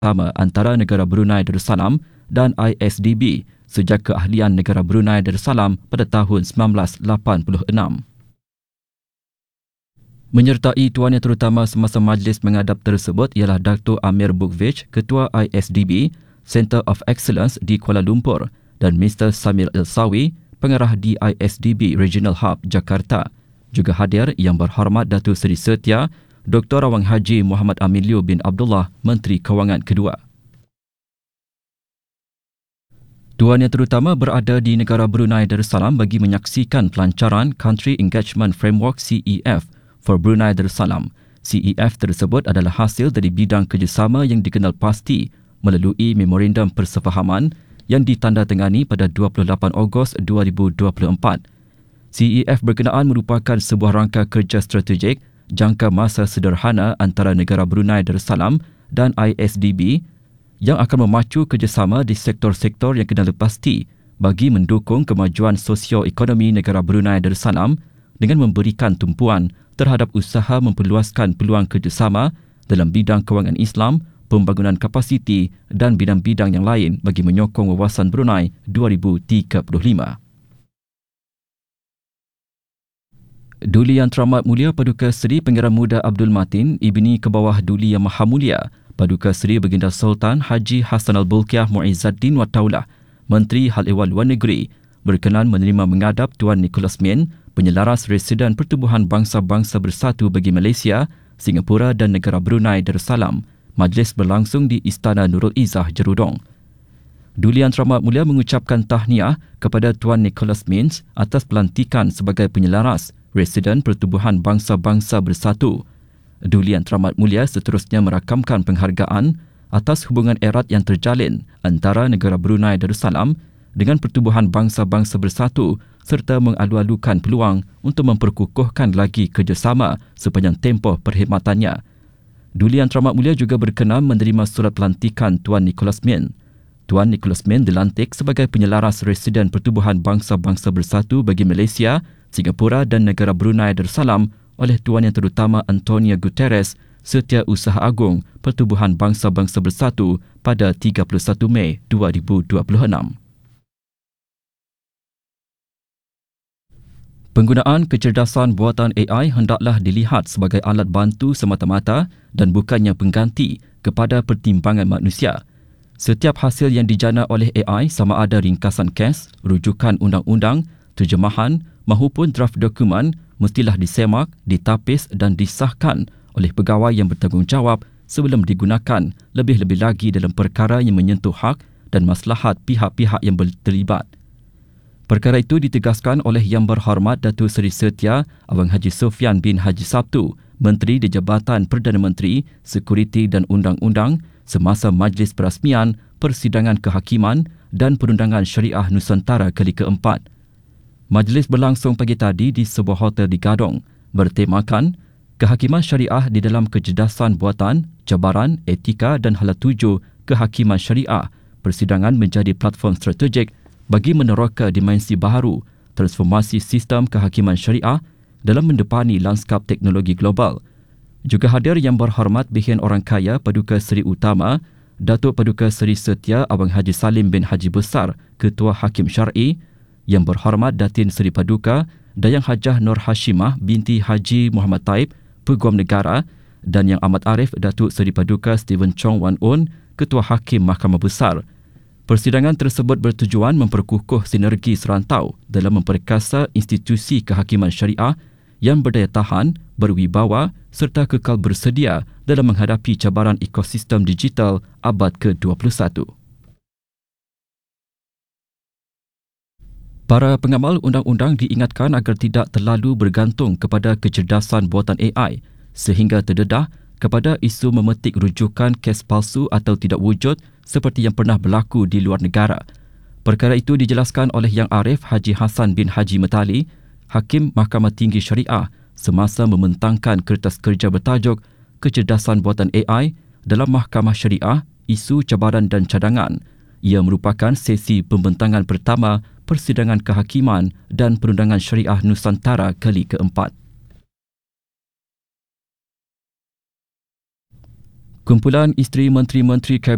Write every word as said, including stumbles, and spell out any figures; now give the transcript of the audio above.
kerjasama antara negara Brunei Darussalam dan I S D B sejak keahlian negara Brunei Darussalam pada tahun sembilan belas lapan puluh enam. Menyertai Tuan Yang Terutama semasa majlis mengadap tersebut ialah Datuk Amir Bukvich, Ketua I S D B, Centre of Excellence di Kuala Lumpur, dan Mister Samir Elsawi, Pengarah di I S D B Regional Hub Jakarta. Juga hadir Yang Berhormat Datuk Seri Setia, Doktor Awang Haji Muhammad Amilio bin Abdullah, Menteri Kewangan kedua. Tuan Yang Terutama berada di negara Brunei Darussalam bagi menyaksikan pelancaran Country Engagement Framework C E F for Brunei Darussalam. C E F tersebut adalah hasil dari bidang kerjasama yang dikenal pasti melalui Memorandum Persefahaman yang ditandatangani pada dua puluh lapan Ogos dua ribu dua puluh empat. C E F berkenaan merupakan sebuah rangka kerja strategik jangka masa sederhana antara negara Brunei Darussalam dan I S D B yang akan memacu kerjasama di sektor-sektor yang kenal pasti bagi mendukung kemajuan sosio-ekonomi negara Brunei Darussalam dengan memberikan tumpuan terhadap usaha memperluaskan peluang kerjasama dalam bidang kewangan Islam, pembangunan kapasiti dan bidang-bidang yang lain bagi menyokong wawasan Brunei dua ribu tiga puluh lima. Duli Yang Teramat Mulia Paduka Seri Pangeran Muda Abdul Matin, Ibni Kebawah Duli Yang Maha Mulia Paduka Seri Baginda Sultan Haji Hassan Al-Bolkiah Muizzaddin Wat Taulah, Menteri Hal Ehwal Luar Negeri, berkenan menerima mengadap Tuan Nicholas Min, Penyelaras Residen Pertubuhan Bangsa-Bangsa Bersatu bagi Malaysia, Singapura dan negara Brunei Darussalam. Majlis berlangsung di Istana Nurul Izzah, Jerudong. Duli Yang Teramat Mulia mengucapkan tahniah kepada Tuan Nicholas Min atas pelantikan sebagai Penyelaras Residen Pertubuhan Bangsa-Bangsa Bersatu. Duli Yang Teramat Mulia seterusnya merakamkan penghargaan atas hubungan erat yang terjalin antara negara Brunei Darussalam dengan Pertubuhan Bangsa-Bangsa Bersatu serta mengalu-alukan peluang untuk memperkukuhkan lagi kerjasama sepanjang tempoh perkhidmatannya. Duli Yang Teramat Mulia juga berkenan menerima surat pelantikan Tuan Nicholas Min. Tuan Nicholas Min dilantik sebagai Penyelaras Residen Pertubuhan Bangsa-Bangsa Bersatu bagi Malaysia, Singapura dan negara Brunei Darussalam oleh Tuan Yang Terutama Antonio Guterres, Setiausaha Agung Pertubuhan Bangsa-Bangsa Bersatu pada tiga puluh satu Mei dua ribu dua puluh enam. Penggunaan kecerdasan buatan A I hendaklah dilihat sebagai alat bantu semata-mata dan bukannya pengganti kepada pertimbangan manusia. Setiap hasil yang dijana oleh A I sama ada ringkasan kes, rujukan undang-undang, terjemahan mahupun draft dokumen mestilah disemak, ditapis dan disahkan oleh pegawai yang bertanggungjawab sebelum digunakan lebih-lebih lagi dalam perkara yang menyentuh hak dan maslahat pihak-pihak yang terlibat. Perkara itu ditegaskan oleh Yang Berhormat Datuk Seri Setia Awang Haji Sofyan bin Haji Sabtu, Menteri di Jabatan Perdana Menteri, Sekuriti dan Undang-Undang semasa Majlis Perasmian Persidangan Kehakiman dan Perundangan Syariah Nusantara kali keempat. Majlis berlangsung pagi tadi di sebuah hotel di Gadong, bertemakan Kehakiman Syariah di dalam Kecerdasan Buatan, Cabaran, Etika dan Hala Tuju Kehakiman Syariah. Persidangan menjadi platform strategik bagi meneroka dimensi baharu transformasi sistem kehakiman syariah dalam mendepani lanskap teknologi global. Juga hadir Yang Berhormat Bihin Orang Kaya Paduka Seri Utama Datuk Paduka Seri Setia Awang Haji Salim bin Haji Besar, Ketua Hakim Syar'i, Yang Berhormat Datin Seri Paduka Dayang Hajah Nur Hashimah binti Haji Muhammad Taib, Peguam Negara, dan Yang Amat Arif Datuk Seri Paduka Stephen Chong Wan Un, Ketua Hakim Mahkamah Besar. Persidangan tersebut bertujuan memperkukuh sinergi serantau dalam memperkasa institusi kehakiman syariah yang berdaya tahan, berwibawa serta kekal bersedia dalam menghadapi cabaran ekosistem digital abad ke dua puluh satu. Para pengamal undang-undang diingatkan agar tidak terlalu bergantung kepada kecerdasan buatan A I sehingga terdedah kepada isu memetik rujukan kes palsu atau tidak wujud seperti yang pernah berlaku di luar negara. Perkara itu dijelaskan oleh Yang Arif Haji Hassan bin Haji Metali, Hakim Mahkamah Tinggi Syariah semasa membentangkan kertas kerja bertajuk Kecerdasan Buatan A I dalam Mahkamah Syariah, Isu Cabaran dan Cadangan. Ia merupakan sesi pembentangan pertama Persidangan Kehakiman dan Perundangan Syariah Nusantara kali keempat. Kumpulan Isteri Menteri-Menteri Kabinet